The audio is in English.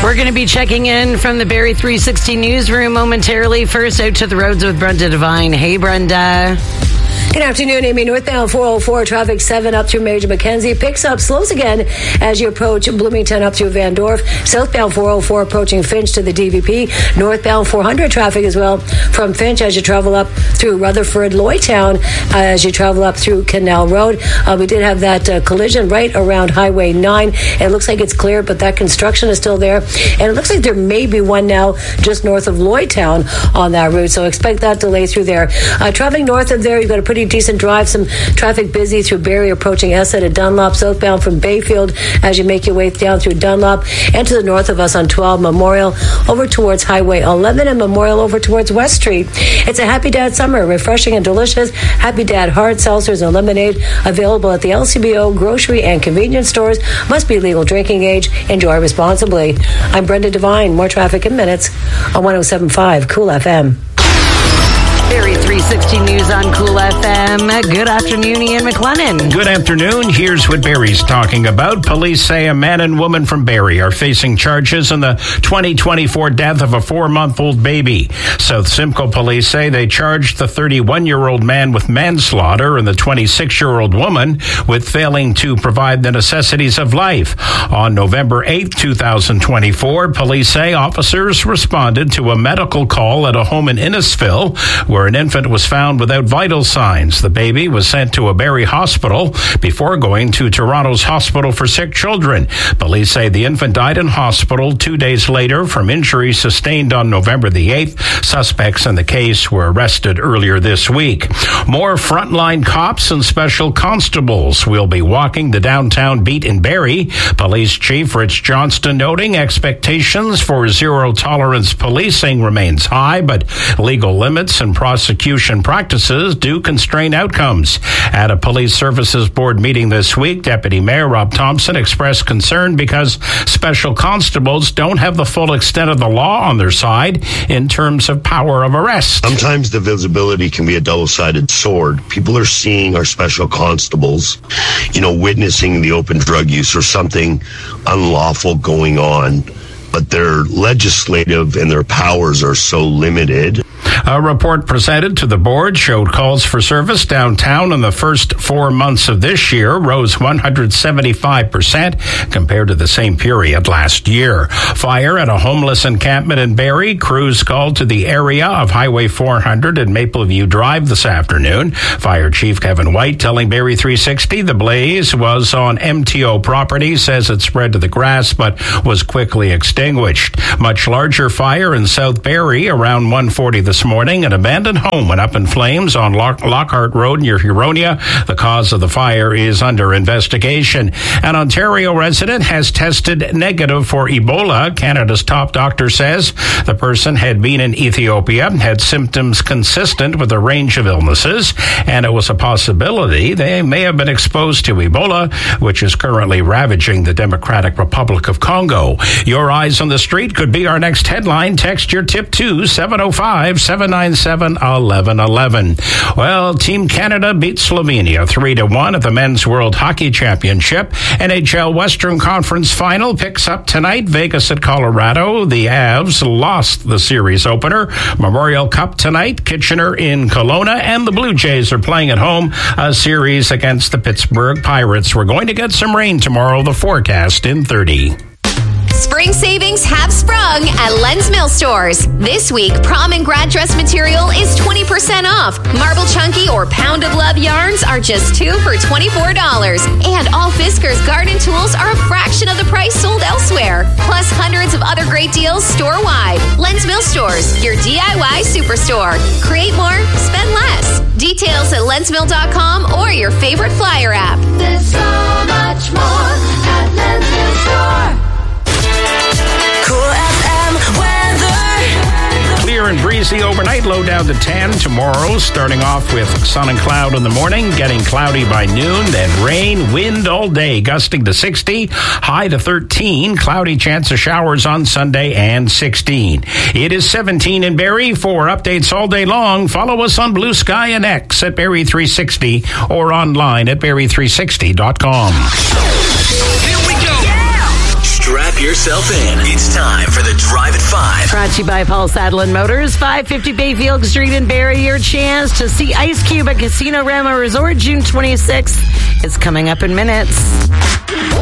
We're going to be checking in from the Barrie 360 newsroom momentarily. First, out to the roads with Brenda Devine. Hey, Brenda. Good afternoon, Amy. Northbound 404 traffic 7 up through Major Mackenzie. Picks up, slows again as you approach Bloomington up through Van Dorp. Southbound 404 approaching Finch to the DVP. Northbound 400 traffic as well from Finch as you travel up through Rutherford, Lloydtown, as you travel up through Canal Road. We did have that collision right around Highway 9. It looks like it's clear, but that construction is still there. And it looks like there may be one now just north of Lloydtown on that route. So expect that delay through there. Traveling north of there, you've got a pretty decent drive. Some traffic busy through Barrie approaching Esset at Dunlop, southbound from Bayfield as you make your way down through Dunlop, and to the north of us on 12 Memorial over towards Highway 11 and Memorial over towards West Street. It's a Happy Dad summer, refreshing and delicious. Happy Dad hard seltzers and lemonade available at the LCBO grocery and convenience stores. Must be legal drinking age. Enjoy responsibly. I'm Brenda Devine. More traffic in minutes on 107.5 Cool FM. Barrie 360 News on Cool FM. Good afternoon, Ian McLennan. Good afternoon. Here's what Barrie's talking about. Police say a man and woman from Barrie are facing charges in the 2024 death of a 4-month-old baby. South Simcoe police say they charged the 31-year-old man with manslaughter and the 26-year-old woman with failing to provide the necessities of life. On November 8, 2024, police say officers responded to a medical call at a home in Innisfil where an infant was found without vital signs. The baby was sent to a Barrie hospital before going to Toronto's Hospital for Sick Children. Police say the infant died in hospital 2 days later from injuries sustained on November the 8th. Suspects in the case were arrested earlier this week. More frontline cops and special constables will be walking the downtown beat in Barrie. Police Chief Rich Johnston noting expectations for zero-tolerance policing remains high, but legal limits and prosecution practices do constrain outcomes. At a Police Services Board meeting this week, Deputy Mayor Rob Thompson expressed concern because special constables don't have the full extent of the law on their side in terms of power of arrest. Sometimes the visibility can be a double-sided sword. People are seeing our special constables, witnessing the open drug use or something unlawful going on, but their legislative and their powers are so limited. A report presented to the board showed calls for service downtown in the first 4 months of this year rose 175% compared to the same period last year. Fire at a homeless encampment in Barrie. Crews called to the area of Highway 400 and Mapleview Drive this afternoon. Fire Chief Kevin White telling Barrie 360 the blaze was on MTO property, says it spread to the grass but was quickly extinguished. Much larger fire in South Barrie around 1:40 this morning. An abandoned home went up in flames on Lockhart Road near Huronia. The cause of the fire is under investigation. An Ontario resident has tested negative for Ebola. Canada's top doctor says the person had been in Ethiopia, had symptoms consistent with a range of illnesses, and it was a possibility they may have been exposed to Ebola, which is currently ravaging the Democratic Republic of Congo. Your eyes on the street could be our next headline. Text your tip to 705-797-1111. Well, Team Canada beat Slovenia 3-1 at the Men's World Hockey Championship. NHL Western Conference Final picks up tonight. Vegas at Colorado. The Avs lost the series opener. Memorial Cup tonight. Kitchener in Kelowna. And the Blue Jays are playing at home a series against the Pittsburgh Pirates. We're going to get some rain tomorrow. The forecast in 30. Spring savings have sprung at Len's Mill Stores. This week, prom and grad dress material is 20% off. Marble Chunky or Pound of Love yarns are just 2 for $24. And all Fiskars garden tools are a fraction of the price sold elsewhere. Plus hundreds of other great deals store-wide. Len's Mill Stores, your DIY superstore. Create more, spend less. Details at lensmill.com or your favorite flyer app. There's so much more at Len's Mill Store. Cool FM weather. Clear and breezy overnight, low down to 10. Tomorrow, starting off with sun and cloud in the morning, getting cloudy by noon, then rain, wind all day, gusting to 60, high to 13, cloudy chance of showers on Sunday, and 16. It is 17 in Barrie. For updates all day long, follow us on Blue Sky and X at Barrie 360 or online at barrie360.com. Here we go. Strap your yourself in. It's time for the Drive at 5. Brought to you by Paul Sadlin Motors, 550 Bayfield Street in Barrie. Your chance to see Ice Cube at Casino Rama Resort June 26th is coming up in minutes.